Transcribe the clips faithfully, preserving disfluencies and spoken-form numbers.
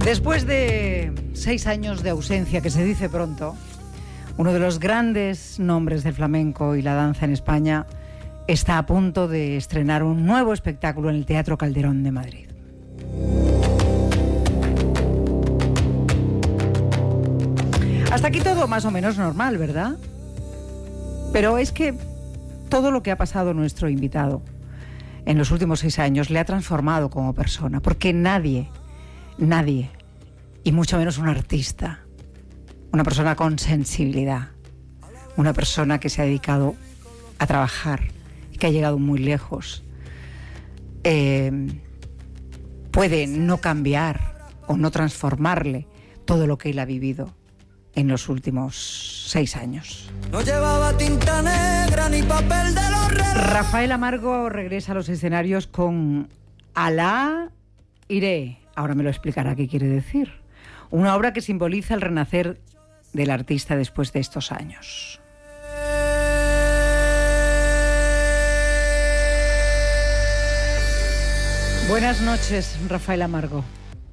Después de seis años de ausencia, que se dice pronto, uno de los grandes nombres del flamenco y la danza en España está a punto de estrenar un nuevo espectáculo en el Teatro Calderón de Madrid. Hasta aquí todo más o menos normal, ¿verdad? Pero es que todo lo que ha pasado nuestro invitado en los últimos seis años le ha transformado como persona, porque nadie, nadie, y mucho menos un artista, una persona con sensibilidad, una persona que se ha dedicado a trabajar y que ha llegado muy lejos, eh, puede no cambiar o no transformarle todo lo que él ha vivido en los últimos seis años. No llevaba tinta negra ni papel de los relojes. Rafael Amargo regresa a los escenarios con Alá Iré. Ahora me lo explicará qué quiere decir. Una obra que simboliza el renacer del artista después de estos años. Buenas noches, Rafael Amargo.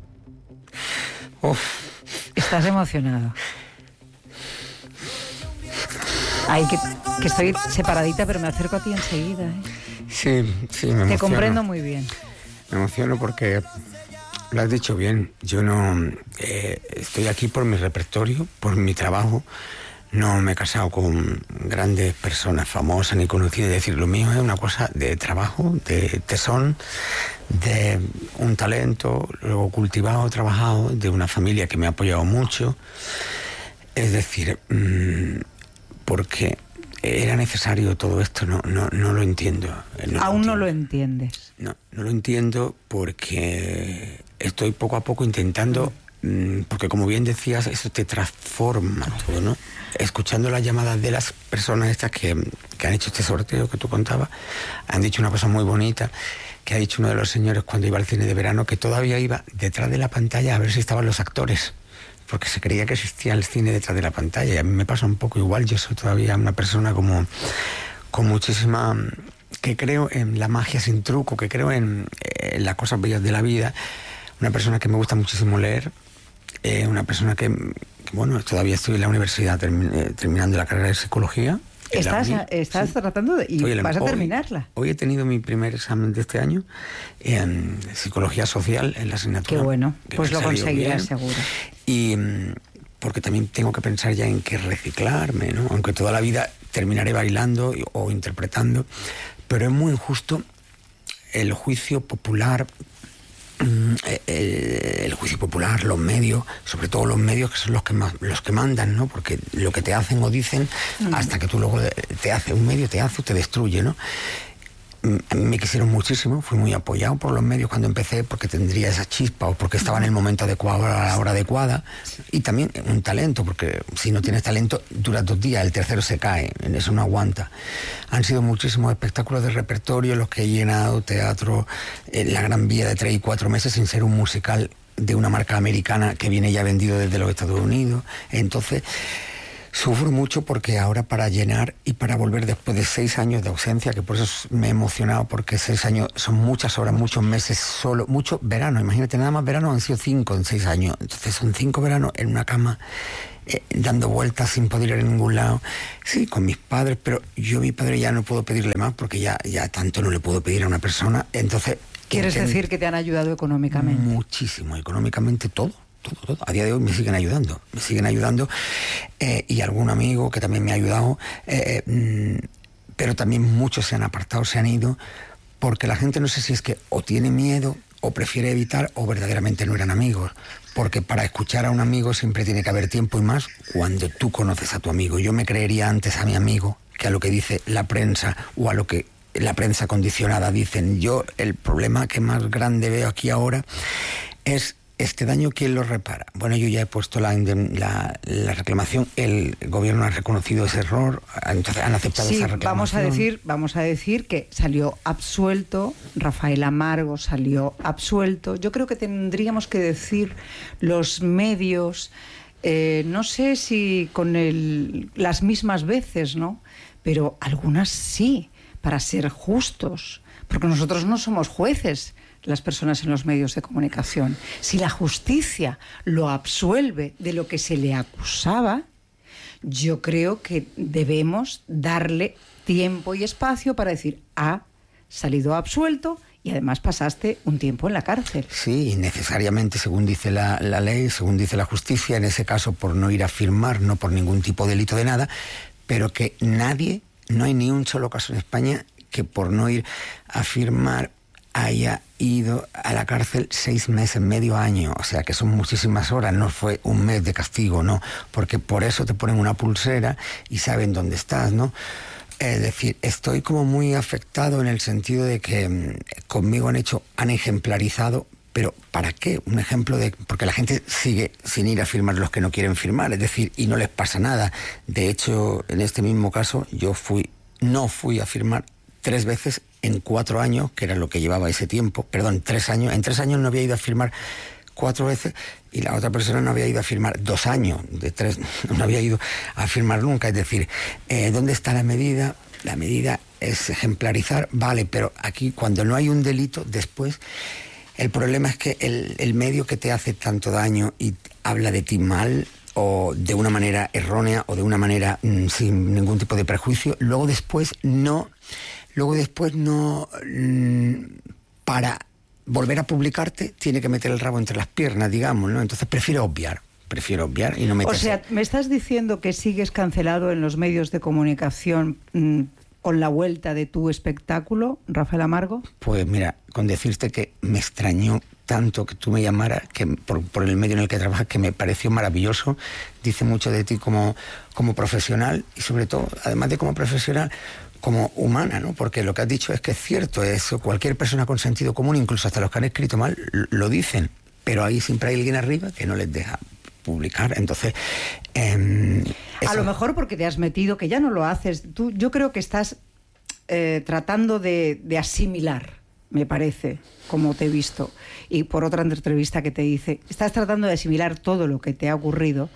Uf. ¿Estás emocionado? Ay, que, que estoy separadita, pero me acerco a ti enseguida, ¿eh? Sí, sí, me emociono. Te comprendo muy bien. Me emociono porque lo has dicho bien. Yo no eh, estoy aquí por mi repertorio, por mi trabajo. No me he casado con grandes personas famosas ni conocidas. Es decir, lo mío es una cosa de trabajo, de tesón, de un talento, luego cultivado, trabajado, de una familia que me ha apoyado mucho. Es decir, mmm, porque era necesario todo esto, no, no, no lo entiendo. No Aún lo no lo entiendes. No, no lo entiendo porque estoy poco a poco intentando, mmm, porque como bien decías, eso te transforma todo, ¿no? Escuchando las llamadas de las personas estas que, que han hecho este sorteo que tú contabas, han dicho una cosa muy bonita, que ha dicho uno de los señores cuando iba al cine de verano, que todavía iba detrás de la pantalla a ver si estaban los actores, porque se creía que existía el cine detrás de la pantalla. Y a mí me pasa un poco igual. Yo soy todavía una persona como con muchísima, que creo en la magia sin truco, que creo en, en las cosas bellas de la vida, una persona que me gusta muchísimo leer, eh, una persona que, que, bueno, todavía estoy en la universidad termi- eh, terminando la carrera de psicología. Estás, estás sí. tratando de, y Oye, vas a hoy, terminarla. Hoy he tenido mi primer examen de este año en psicología social, en la asignatura. Qué bueno, pues lo conseguirás seguro. Y porque también tengo que pensar ya en qué reciclarme, ¿no? Aunque toda la vida terminaré bailando o interpretando, pero es muy injusto el juicio popular. El, el juicio popular, los medios, sobre todo los medios que son los que más, los que mandan, ¿no? Porque lo que te hacen o dicen, mm. hasta que tú luego te hace un medio, te hace o te destruye, ¿no? A mí me quisieron muchísimo, fui muy apoyado por los medios cuando empecé, porque tendría esa chispa o porque estaba en el momento adecuado a la hora adecuada, y también un talento, porque si no tienes talento duras dos días, el tercero se cae, en eso no aguanta. Han sido muchísimos espectáculos de repertorio los que he llenado, teatro, eh, la Gran Vía de tres y cuatro meses sin ser un musical de una marca americana que viene ya vendido desde los Estados Unidos. Entonces sufro mucho porque ahora para llenar y para volver después de seis años de ausencia, que por eso me he emocionado, porque seis años son muchas horas, muchos meses, solo, mucho verano. Imagínate, nada más verano han sido cinco en seis años. Entonces son cinco veranos en una cama, eh, dando vueltas sin poder ir a ningún lado. Sí, con mis padres, pero yo a mi padre ya no puedo pedirle más porque ya, ya tanto no le puedo pedir a una persona. Entonces, ¿quieres que, decir que te han ayudado económicamente? Muchísimo, económicamente todo. Todo, todo. A día de hoy me siguen ayudando, me siguen ayudando eh, y algún amigo que también me ha ayudado, eh, mm, pero también muchos se han apartado, se han ido, porque la gente no sé si es que o tiene miedo o prefiere evitar o verdaderamente no eran amigos, porque para escuchar a un amigo siempre tiene que haber tiempo y más cuando tú conoces a tu amigo. Yo me creería antes a mi amigo que a lo que dice la prensa o a lo que la prensa condicionada dicen. Yo el problema que más grande veo aquí ahora es este daño, ¿quién lo repara? Bueno, yo ya he puesto la, la, la reclamación, el gobierno ha reconocido ese error, entonces han aceptado sí, esa reclamación. Vamos a decir, vamos a decir que salió absuelto, Rafael Amargo salió absuelto. Yo creo que tendríamos que decir los medios, eh, no sé si con el, las mismas veces, ¿no? Pero algunas sí, para ser justos, porque nosotros no somos jueces. las personas en los medios de comunicación. Si la justicia lo absuelve de lo que se le acusaba, yo creo que debemos darle tiempo y espacio para decir, ha salido absuelto y además pasaste un tiempo en la cárcel. Sí, necesariamente, según dice la, la ley, según dice la justicia, en ese caso por no ir a firmar, no por ningún tipo de delito de nada, pero que nadie, no hay ni un solo caso en España que por no ir a firmar haya ido a la cárcel seis meses, medio año, o sea que son muchísimas horas, no fue un mes de castigo, no, porque por eso te ponen una pulsera y saben dónde estás, ¿no? Es decir, estoy como muy afectado en el sentido de que mmm, conmigo han hecho, han ejemplarizado, pero ¿para qué? Un ejemplo de... Porque la gente sigue sin ir a firmar los que no quieren firmar, es decir, y no les pasa nada. De hecho, en este mismo caso, yo fui, no fui a firmar tres veces en cuatro años, que era lo que llevaba ese tiempo, perdón, tres años, en tres años no había ido a firmar cuatro veces y la otra persona no había ido a firmar dos años, de tres no había ido a firmar nunca. Es decir, eh, ¿dónde está la medida? La medida es ejemplarizar, vale, pero aquí cuando no hay un delito, después el problema es que el, el medio que te hace tanto daño y habla de ti mal o de una manera errónea o de una manera mmm, sin ningún tipo de prejuicio, luego después no, luego después no, mmm, para volver a publicarte tiene que meter el rabo entre las piernas, digamos, ¿no? Entonces prefiero obviar, prefiero obviar y no meterse. O sea, ¿me estás diciendo que sigues cancelado en los medios de comunicación mmm, con la vuelta de tu espectáculo, Rafael Amargo? Pues mira, con decirte que me extrañó tanto que tú me llamaras, que por, por el medio en el que trabajas, que me pareció maravilloso, dice mucho de ti como, como profesional y sobre todo, además de como profesional, como humana, ¿no? Porque lo que has dicho es que es cierto, eso cualquier persona con sentido común, incluso hasta los que han escrito mal, lo dicen, pero ahí siempre hay alguien arriba que no les deja publicar. Entonces, eh, a lo mejor porque te has metido, que ya no lo haces. Tú, yo creo que estás eh, tratando de, de asimilar, me parece, como te he visto, y por otra entrevista que te hice, estás tratando de asimilar todo lo que te ha ocurrido.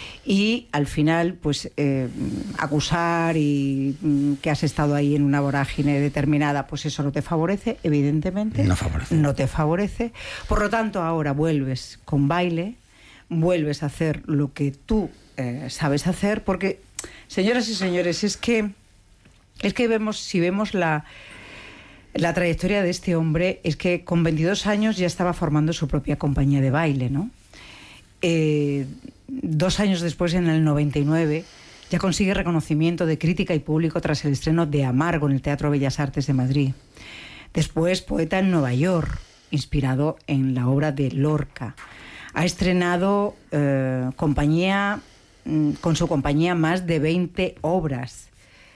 Y al final, pues, eh, acusar y mm, que has estado ahí en una vorágine determinada, pues eso no te favorece, evidentemente. No favorece. No te favorece. Por lo tanto, ahora vuelves con baile, vuelves a hacer lo que tú eh, sabes hacer, porque, señoras y señores, es que, es que vemos, si vemos la, la trayectoria de este hombre, es que con veintidós años ya estaba formando su propia compañía de baile, ¿no? Eh, dos años después, en el noventa y nueve, ya consigue reconocimiento de crítica y público tras el estreno de Amargo en el Teatro Bellas Artes de Madrid. Después, poeta en Nueva York, inspirado en la obra de Lorca. Ha estrenado eh, compañía, con su compañía más de veinte obras.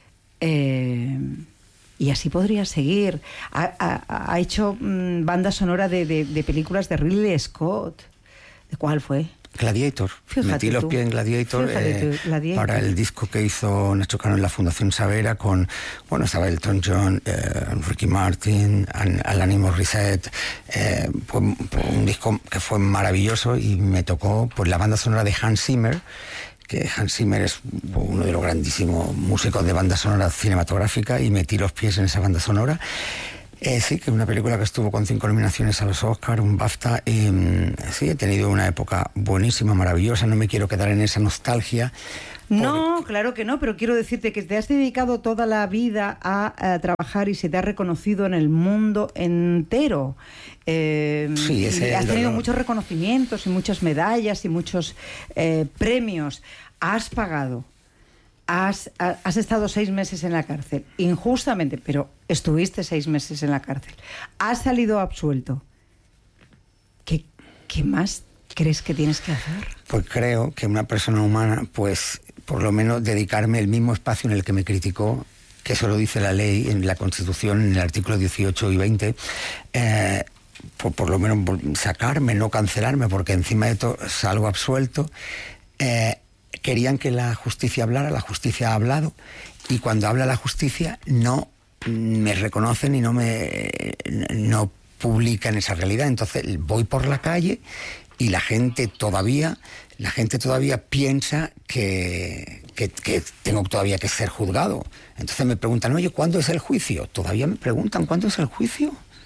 Eh, y así podría seguir. Ha, ha, ha hecho mmm, banda sonora de, de, de películas de Ridley Scott. ¿De cuál fue? Gladiator. Fíjate Metí los tú. pies en Gladiator, eh, tú, Gladiator para el disco que hizo Nacho Cano en la Fundación Savera con, bueno, estaba Elton John, eh, Ricky Martin, Alanis Morissette. Eh, fue, fue un disco que fue maravilloso y me tocó pues la banda sonora de Hans Zimmer, que Hans Zimmer es uno de los grandísimos músicos de banda sonora cinematográfica, y metí los pies en esa banda sonora. Eh, sí, que es una película que estuvo con cinco nominaciones a los Oscar, un BAFTA, y mm, sí, he tenido una época buenísima, maravillosa, no me quiero quedar en esa nostalgia. No, por... claro que no, pero quiero decirte que te has dedicado toda la vida a, a trabajar y se te ha reconocido en el mundo entero. Eh, sí, ese has tenido dolor. muchos reconocimientos y muchas medallas y muchos eh, premios. Has pagado. Has, has estado seis meses en la cárcel, injustamente, pero estuviste seis meses en la cárcel. Has salido absuelto. ¿Qué, qué más crees que tienes que hacer? Pues creo que una persona humana, pues por lo menos dedicarme el mismo espacio en el que me criticó, que eso lo dice la ley, en la Constitución, en el artículo dieciocho y veinte, eh, por, por lo menos sacarme, no cancelarme, porque encima de todo salgo absuelto. Eh, Querían que la justicia hablara, la justicia ha hablado, y cuando habla la justicia no me reconocen y no me no publican esa realidad. Entonces voy por la calle y la gente todavía, la gente todavía piensa que, que, que tengo todavía que ser juzgado. Entonces me preguntan, oye, ¿cuándo es el juicio? Todavía me preguntan, ¿cuándo es el juicio?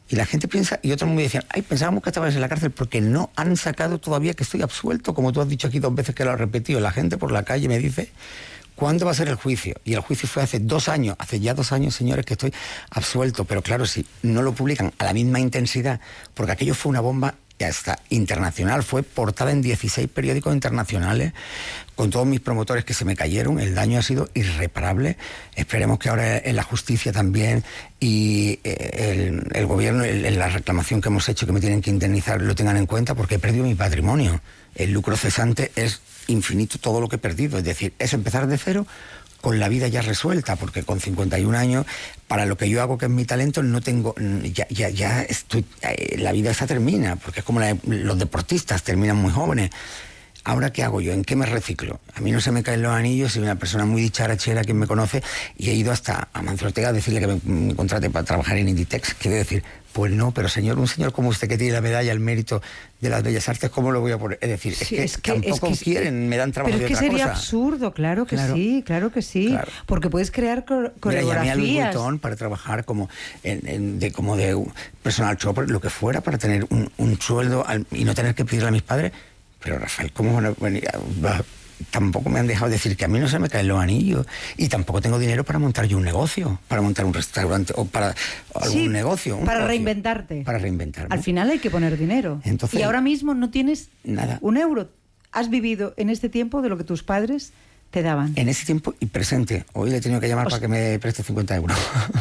Y la gente piensa, y otros me decían, ay, pensábamos que estabas en la cárcel, porque no han sacado todavía que estoy absuelto, como tú has dicho aquí dos veces que lo has repetido. La gente por la calle me dice, ¿cuándo va a ser el juicio? Y el juicio fue hace dos años, hace ya dos años, señores, que estoy absuelto. Pero claro, si no lo publican a la misma intensidad, porque aquello fue una bomba hasta internacional, fue portada en dieciséis periódicos internacionales, con todos mis promotores que se me cayeron, el daño ha sido irreparable. Esperemos que ahora en la justicia también y el, el gobierno, el, la reclamación que hemos hecho, que me tienen que indemnizar, lo tengan en cuenta, porque he perdido mi patrimonio. El lucro cesante es infinito todo lo que he perdido, es decir, es empezar de cero con la vida ya resuelta, porque con cincuenta y un años, para lo que yo hago, que es mi talento, no tengo, ya, ya, ya estoy, la vida esa termina, porque es como la, los deportistas terminan muy jóvenes. ¿Ahora qué hago yo? ¿En qué me reciclo? A mí no se me caen los anillos, soy una persona muy dicharachera, quien me conoce, y he ido hasta a Mancio Ortega a decirle que me, me contrate para trabajar en Inditex. Quiere decir, pues no, pero señor, un señor como usted que tiene la medalla, el mérito de las bellas artes, ¿cómo lo voy a poner? Es decir, es, sí, que, es que tampoco es que, quieren, me dan trabajo de otra cosa. Pero es que sería absurdo, claro que claro. sí, claro que sí, claro. Porque puedes crear co coreografías. Mira, llamé a Louis Vuitton para trabajar como, en, en, de, como de personal shopper, lo que fuera, para tener un, un sueldo al, y no tener que pedirle a mis padres. Pero Rafael, ¿cómo van a venir? Tampoco me han dejado decir que a mí no se me caen los anillos, y tampoco tengo dinero para montar yo un negocio, para montar un restaurante o para algún sí, negocio. Un para negocio, reinventarte. Para reinventarme. Al final hay que poner dinero. Entonces, y ahora mismo no tienes nada. Un euro. Has vivido en este tiempo de lo que tus padres te daban. En ese tiempo y presente. Hoy le he tenido que llamar o para sea, que me preste cincuenta euros.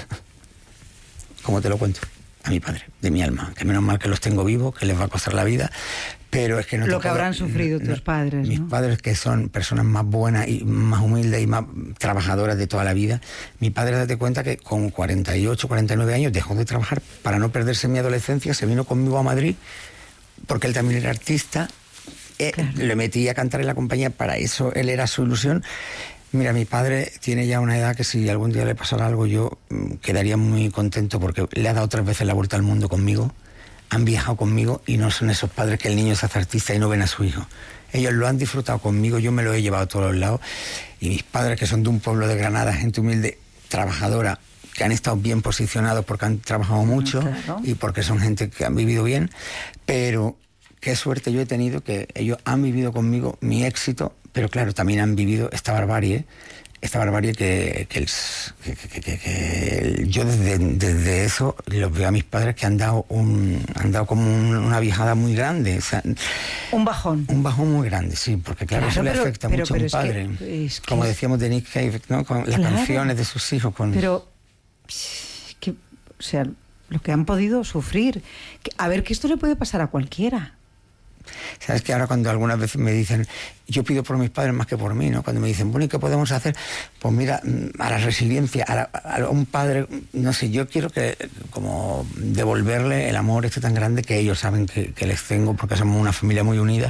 Como te lo cuento. A mi padre, de mi alma. Que menos mal que los tengo vivos, que les va a costar la vida. Pero es que no lo te que puedo, habrán sufrido no, tus padres, ¿no? Mis padres, que son personas más buenas y más humildes y más trabajadoras de toda la vida. Mi padre, date cuenta que con cuarenta y ocho, cuarenta y nueve años dejó de trabajar para no perderse mi adolescencia, se vino conmigo a Madrid, porque él también era artista, eh, claro. Le metí a cantar en la compañía, para eso él era su ilusión. Mira, mi padre tiene ya una edad que si algún día le pasara algo yo quedaría muy contento, porque le ha dado tres veces la vuelta al mundo conmigo. Han viajado conmigo y no son esos padres que el niño se hace artista y no ven a su hijo. Ellos lo han disfrutado conmigo, yo me lo he llevado a todos los lados. Y mis padres, que son de un pueblo de Granada, gente humilde, trabajadora, que han estado bien posicionados porque han trabajado mucho, claro. Y porque son gente que han vivido bien. Pero qué suerte yo he tenido, que ellos han vivido conmigo mi éxito, pero claro, también han vivido esta barbarie. Esta barbarie que, que, el, que, que, que, que el, yo desde, desde eso los veo a mis padres que han dado un han dado como un, una viajada muy grande, o sea, un bajón un bajón muy grande, sí, porque claro, claro eso pero, le afecta pero, mucho pero a un padre, que, es que como decíamos de Nick Cave, ¿no? Con las claro. canciones de sus hijos, con pero que, o sea, lo que han podido sufrir, que, a ver, que esto le puede pasar a cualquiera. Sabes que ahora cuando algunas veces me dicen, yo pido por mis padres más que por mí, ¿no? Cuando me dicen, bueno, ¿y qué podemos hacer? Pues mira, a la resiliencia, a, la, a un padre, no sé, yo quiero que como devolverle el amor este tan grande que ellos saben que, que les tengo, porque somos una familia muy unida,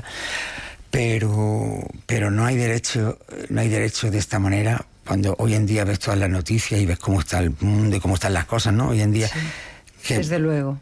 pero, pero no hay derecho, no hay derecho de esta manera, cuando hoy en día ves todas las noticias y ves cómo está el mundo y cómo están las cosas, ¿no? Hoy en día... Sí, que, desde luego.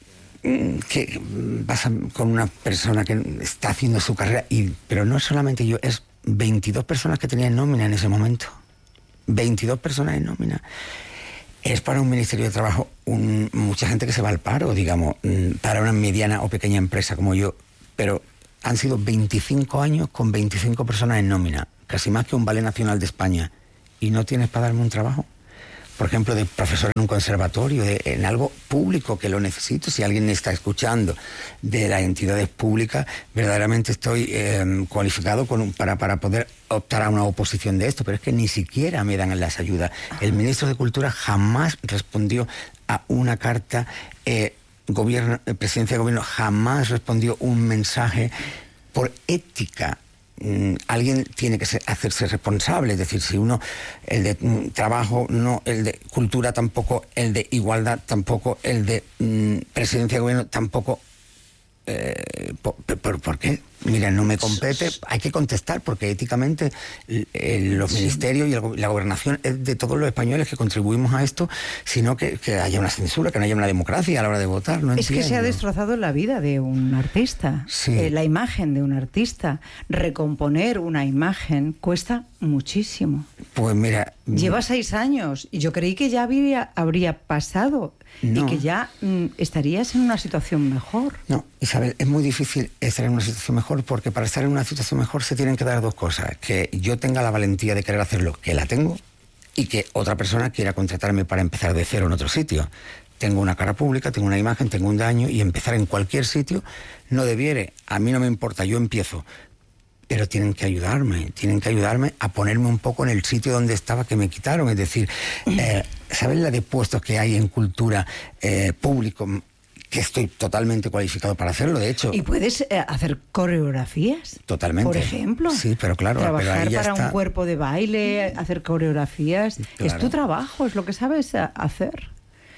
Que vas con una persona que está haciendo su carrera, y pero no solamente yo, es veintidós personas que tenía en nómina en ese momento. veintidós personas en nómina. Es para un Ministerio de Trabajo un, mucha gente que se va al paro, digamos, para una mediana o pequeña empresa como yo, pero han sido veinticinco años con veinticinco personas en nómina, casi más que un Ballet Nacional de España, y no tienes para darme un trabajo. Por ejemplo, de profesor en un conservatorio, de, en algo público que lo necesito. Si alguien me está escuchando de las entidades públicas, verdaderamente estoy eh, cualificado con un, para, para poder optar a una oposición de esto, pero es que ni siquiera me dan las ayudas. El ministro de Cultura jamás respondió a una carta, eh, gobierno, presidencia de gobierno jamás respondió un mensaje por ética. Mm, alguien tiene que ser, hacerse responsable, es decir, si uno, el de mm, trabajo, no, el de cultura tampoco, el de igualdad tampoco, el de mm, presidencia de gobierno tampoco. Eh, ¿por, por, ¿Por qué? Mira, no me compete, hay que contestar, porque éticamente eh, los ministerios y el, la gobernación es de todos los españoles que contribuimos a esto, sino que, que haya una censura, que no haya una democracia a la hora de votar. No es entiendo. Que se ha destrozado la vida de un artista, sí. eh, la imagen de un artista. Recomponer una imagen cuesta muchísimo. Pues mira... Lleva seis años y yo creí que ya habría, habría pasado No. y que ya mm, estarías en una situación mejor. No, Isabel, es muy difícil estar en una situación mejor, porque para estar en una situación mejor se tienen que dar dos cosas: que yo tenga la valentía de querer hacerlo, que la tengo, y que otra persona quiera contratarme para empezar de cero en otro sitio. Tengo una cara pública, tengo una imagen, tengo un daño, y empezar en cualquier sitio no debiere. A mí no me importa, yo empiezo. Pero tienen que ayudarme, tienen que ayudarme a ponerme un poco en el sitio donde estaba, que me quitaron. Es decir, eh, ¿sabes la de puestos que hay en cultura eh, público? Que estoy totalmente cualificado para hacerlo, de hecho. ¿Y puedes eh, hacer coreografías? Totalmente. Por ejemplo. Sí, pero claro. Trabajar pero ahí ya para está. un cuerpo de baile, hacer coreografías. Claro. Es tu trabajo, es lo que sabes eh, hacer.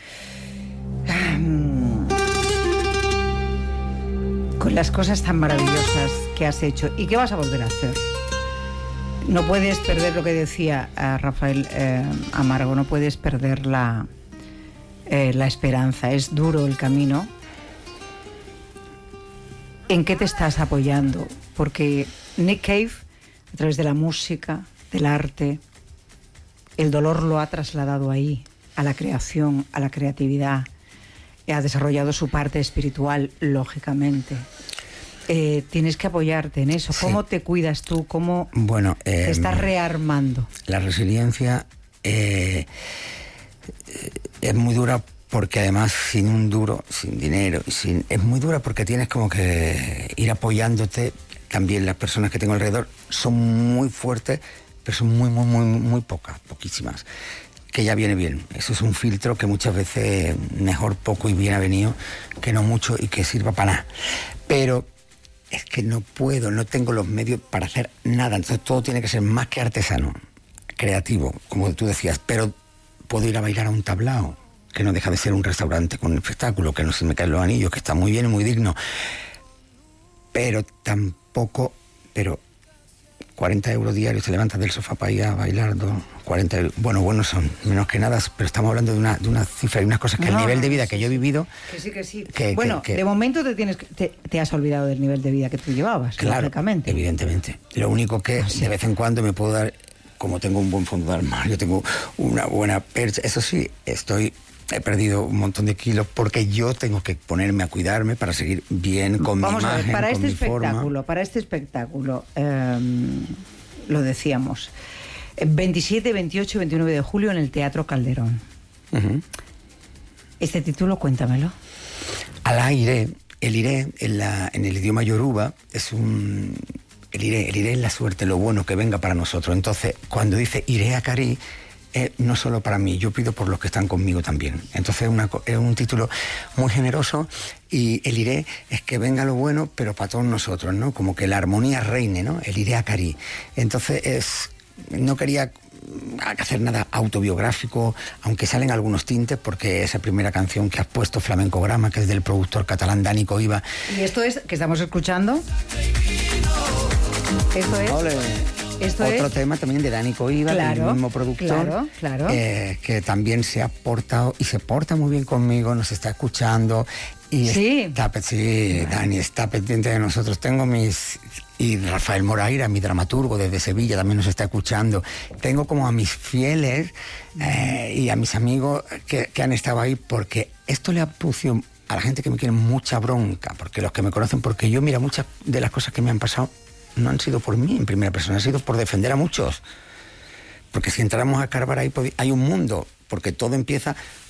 Con las cosas tan maravillosas que has hecho y que vas a volver a hacer. No puedes perder lo que decía eh, Rafael eh, Amargo, no puedes perder la, eh, la esperanza. Es duro el camino. ¿En qué te estás apoyando? Porque Nick Cave, a través de la música, del arte, el dolor lo ha trasladado ahí, a la creación, a la creatividad. Ha desarrollado su parte espiritual, lógicamente. Eh, tienes que apoyarte en eso. ¿Cómo sí. te cuidas tú? ¿Cómo bueno, eh, te estás rearmando? La resiliencia eh, es muy dura, porque además sin un duro, sin dinero, sin, es muy dura porque tienes como que ir apoyándote. También las personas que tengo alrededor son muy fuertes, pero son muy, muy, muy, muy pocas, poquísimas. Que ya viene bien. Eso es un filtro que muchas veces mejor poco y bien avenido que no mucho, y que sirva para nada. Pero es que no puedo, no tengo los medios para hacer nada. Entonces todo tiene que ser más que artesano, creativo, como tú decías. Pero puedo ir a bailar a un tablao, que no deja de ser un restaurante con un espectáculo, que no se me caen los anillos, que está muy bien y muy digno. Pero tampoco... pero cuarenta euros diarios, te levantas del sofá para ir a bailar, dos, cuarenta euros, bueno, bueno, son menos que nada, pero estamos hablando de una, de una cifra y unas cosas que no, el nivel de vida sí, que yo he vivido... Que sí, que sí. Que, bueno, que, que, de momento te, tienes, te, te has olvidado del nivel de vida que tú llevabas, claro, lógicamente. Evidentemente. Lo único que sí. de vez en cuando me puedo dar, como tengo un buen fondo de armario, tengo una buena percha, eso sí, estoy... He perdido un montón de kilos porque yo tengo que ponerme a cuidarme para seguir bien con Vamos mi imagen, a ver, para con este mi espectáculo, forma. para este espectáculo, eh, lo decíamos, veintisiete, veintiocho y veintinueve de julio en el Teatro Calderón. Uh-huh. Este título, cuéntamelo. Alá iré, el iré en, la, en el idioma yoruba es un... El iré, el iré es la suerte, lo bueno que venga para nosotros. Entonces, cuando dice iré a Cari, Eh, no solo para mí, yo pido por los que están conmigo también. Entonces una, es un título muy generoso, y el iré es que venga lo bueno, pero para todos nosotros, ¿no? Como que la armonía reine, ¿no? El iré a Cari. Entonces es, no quería hacer nada autobiográfico, aunque salen algunos tintes, porque esa primera canción que has puesto, Flamenco Grama, que es del productor catalán Dani Coiva. ¿Y esto es que estamos escuchando? Esto es... Ole. Esto Otro es... tema también de Dani Coiva, claro, el mismo productor, claro, claro. Eh, que también se ha portado y se porta muy bien conmigo, nos está escuchando. Y sí. Está, sí, Dani está pendiente de nosotros. Tengo mis... Y Rafael Moraira, mi dramaturgo desde Sevilla, también nos está escuchando. Tengo como a mis fieles eh, y a mis amigos que, que han estado ahí, porque esto le ha producido a la gente que me quiere mucha bronca, porque los que me conocen, porque yo, mira, muchas de las cosas que me han pasado no han sido por mí en primera persona, han sido por defender a muchos. Porque si entráramos a escarbar ahí, hay un mundo, porque todo empieza